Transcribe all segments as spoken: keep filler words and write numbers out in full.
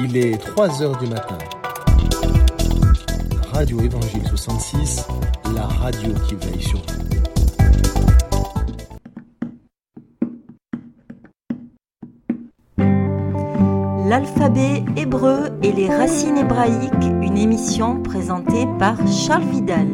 Il est trois heures du matin. Radio Évangile soixante-six, la radio qui veille sur vous. L'alphabet hébreu et les racines hébraïques, une émission présentée par Charles Vidal.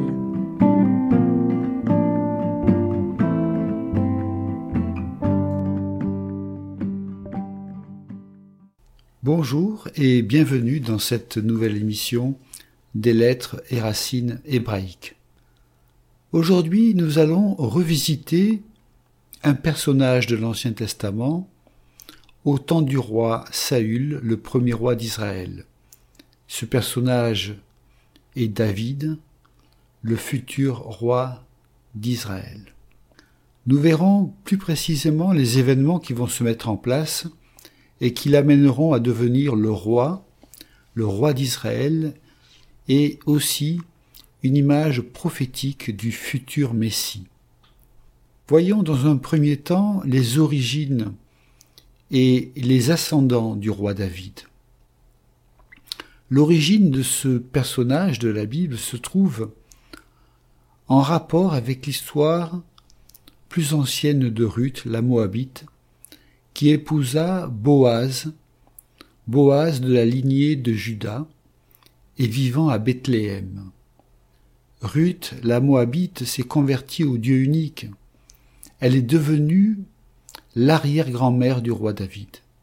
Bonjour et bienvenue dans cette nouvelle émission des lettres et racines hébraïques. Aujourd'hui, nous allons revisiter un personnage de l'Ancien Testament au temps du roi Saül, le premier roi d'Israël. Ce personnage est David, le futur roi d'Israël. Nous verrons plus précisément les événements qui vont se mettre en place et qui l'amèneront à devenir le roi, le roi d'Israël, et aussi une image prophétique du futur Messie. Voyons dans un premier temps les origines et les ascendants du roi David. L'origine de ce personnage de la Bible se trouve en rapport avec l'histoire plus ancienne de Ruth, la Moabite, qui épousa Boaz, Boaz de la lignée de Juda, et vivant à Bethléem. Ruth, la Moabite, s'est convertie au Dieu unique. Elle est devenue l'arrière-grand-mère du roi David.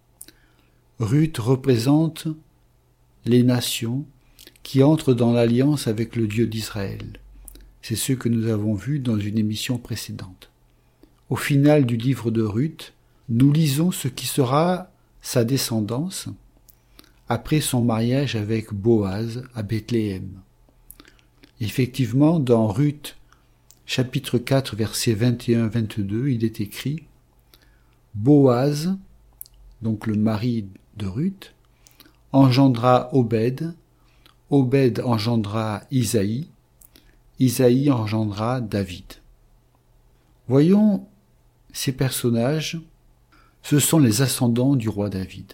Ruth représente les nations qui entrent dans l'alliance avec le Dieu d'Israël. C'est ce que nous avons vu dans une émission précédente. Au final du livre de Ruth, nous lisons ce qui sera sa descendance après son mariage avec Boaz à Bethléem. Effectivement, dans Ruth, chapitre quatre, versets vingt et un à vingt-deux, il est écrit « Boaz, donc le mari de Ruth, engendra Obed, Obed engendra Isaïe, Isaïe engendra David. » Voyons ces personnages. Ce sont les ascendants du roi David.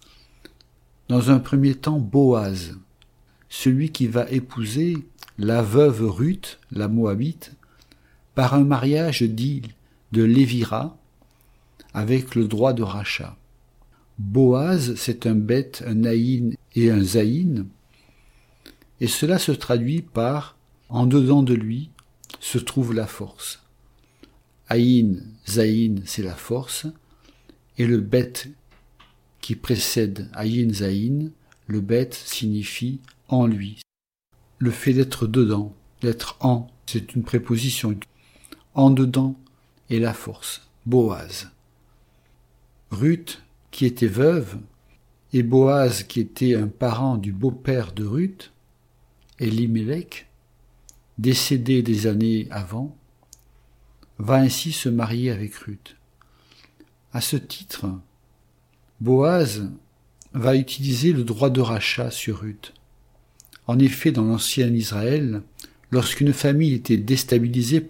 Dans un premier temps, Boaz, celui qui va épouser la veuve Ruth, la Moabite, par un mariage dit de Lévira, avec le droit de rachat. Boaz, c'est un Bet, un Naïn et un Zaïn, et cela se traduit par « en dedans de lui se trouve la force ». Aïn, Zaïn, c'est la force, et le Bet qui précède Aïn Zaïn, le Bet signifie en lui. Le fait d'être dedans, d'être en, c'est une préposition. En dedans est la force. Boaz. Ruth, qui était veuve, et Boaz, qui était un parent du beau-père de Ruth, Elimelech, décédé des années avant, va ainsi se marier avec Ruth. À ce titre, Boaz va utiliser le droit de rachat sur Ruth. En effet, dans l'ancien Israël, lorsqu'une famille était déstabilisée